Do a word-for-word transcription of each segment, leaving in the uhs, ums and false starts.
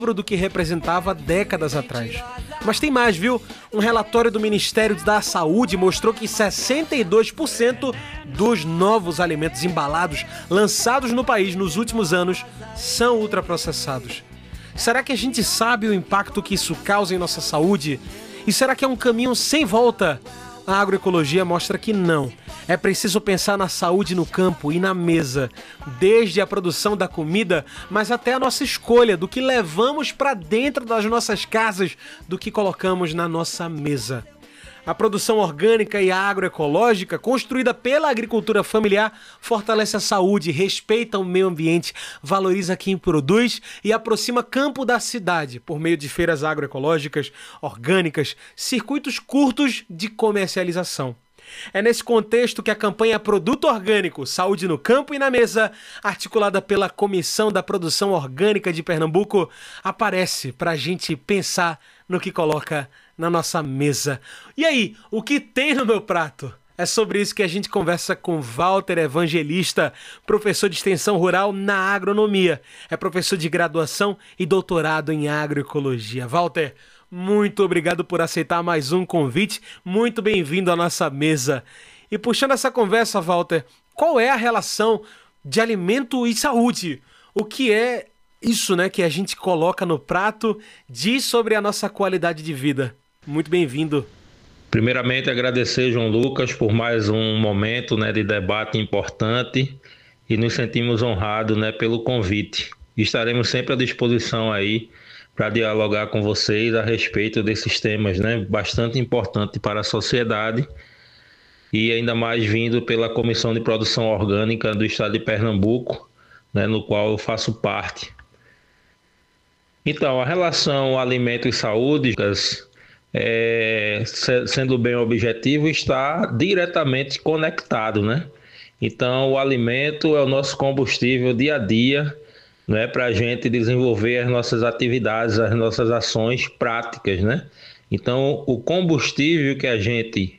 do que representava décadas atrás. Mas tem mais, viu? Um relatório do Ministério da Saúde mostrou que sessenta e dois por cento dos novos alimentos embalados lançados no país nos últimos anos são ultraprocessados. Será que a gente sabe o impacto que isso causa em nossa saúde? E será que é um caminho sem volta? A agroecologia mostra que não. É preciso pensar na saúde no campo e na mesa, desde a produção da comida, mas até a nossa escolha do que levamos para dentro das nossas casas, do que colocamos na nossa mesa. A produção orgânica e a agroecológica, construída pela agricultura familiar, fortalece a saúde, respeita o meio ambiente, valoriza quem produz e aproxima campo da cidade, por meio de feiras agroecológicas, orgânicas, circuitos curtos de comercialização. É nesse contexto que a campanha Produto Orgânico, Saúde no Campo e na Mesa, articulada pela Comissão da Produção Orgânica de Pernambuco, aparece para a gente pensar no que coloca na nossa mesa. E aí, o que tem no meu prato? É sobre isso que a gente conversa com Walter Evangelista, professor de extensão rural na agronomia. É professor de graduação e doutorado em agroecologia. Walter, muito obrigado por aceitar mais um convite. Muito bem-vindo à nossa mesa. E puxando essa conversa, Walter, qual é a relação de alimento e saúde? O que é isso, né, que a gente coloca no prato diz sobre a nossa qualidade de vida? Muito bem-vindo. Primeiramente, agradecer, João Lucas, por mais um momento, né, de debate importante e nos sentimos honrados, né, pelo convite. Estaremos sempre à disposição aí para dialogar com vocês a respeito desses temas, né, bastante importantes para a sociedade e ainda mais vindo pela Comissão de Produção Orgânica do Estado de Pernambuco, né, no qual eu faço parte. Então, a relação alimento e saúde, é, sendo bem objetivo, está diretamente conectado, né? Então, o alimento é o nosso combustível dia a dia, né, para a gente desenvolver as nossas atividades, as nossas ações práticas, né? Então, o combustível que a gente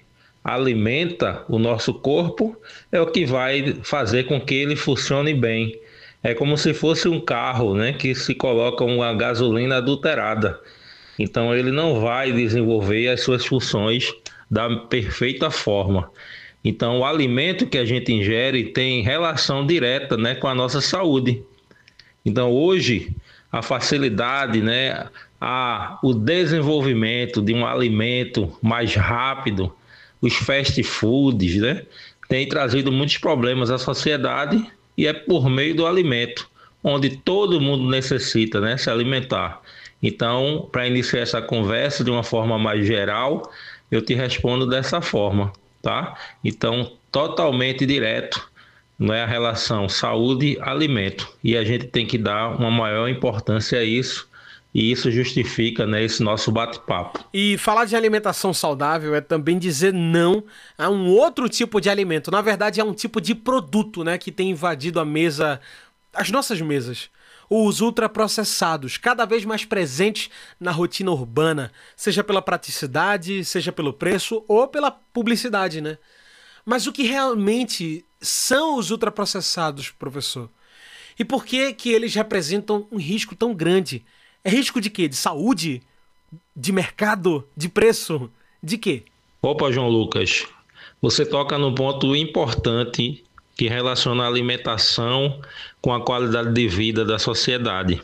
alimenta o nosso corpo é o que vai fazer com que ele funcione bem. É como se fosse um carro, né, que se coloca uma gasolina adulterada. Então, ele não vai desenvolver as suas funções da perfeita forma. Então, o alimento que a gente ingere tem relação direta, né, com a nossa saúde. Então, hoje, a facilidade, né, a, o desenvolvimento de um alimento mais rápido, os fast foods, né, tem trazido muitos problemas à sociedade e é por meio do alimento, onde todo mundo necessita, né, se alimentar. Então, para iniciar essa conversa de uma forma mais geral, eu te respondo dessa forma, tá? Então, totalmente direto. Não é a relação saúde-alimento. E a gente tem que dar uma maior importância a isso. E isso justifica, né, esse nosso bate-papo. E falar de alimentação saudável é também dizer não a um outro tipo de alimento. Na verdade, é um tipo de produto, né, que tem invadido a mesa, as nossas mesas. Os ultraprocessados, cada vez mais presentes na rotina urbana. Seja pela praticidade, seja pelo preço ou pela publicidade, né? Mas o que realmente são os ultraprocessados, professor? E por que que eles representam um risco tão grande? É risco de quê? De saúde? De mercado? De preço? De quê? Opa, João Lucas, você toca num ponto importante que relaciona a alimentação com a qualidade de vida da sociedade,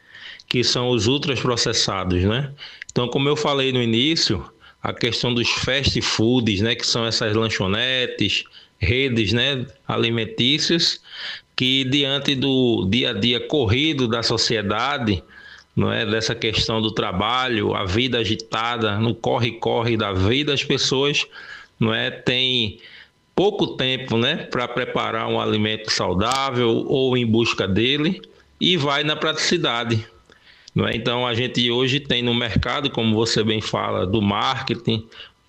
que são os ultraprocessados, né? Então, como eu falei no início, a questão dos fast foods, né, que são essas lanchonetes, redes, né, alimentícias, que diante do dia a dia corrido da sociedade, não é, dessa questão do trabalho, a vida agitada, no corre-corre da vida, as pessoas, não é, têm pouco tempo, né, para preparar um alimento saudável ou em busca dele e vai na praticidade. Não é? Então, a gente hoje tem no mercado, como você bem fala, do marketing,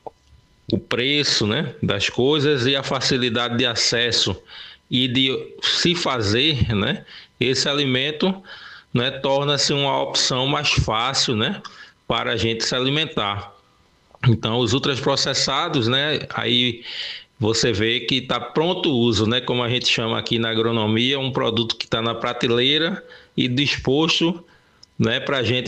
o preço, né, das coisas e a facilidade de acesso e de se fazer, né, esse alimento, né, torna-se uma opção mais fácil, né, para a gente se alimentar. Então, os ultraprocessados, né, aí você vê que está pronto o uso, né, como a gente chama aqui na agronomia, um produto que está na prateleira e disposto né, para a gente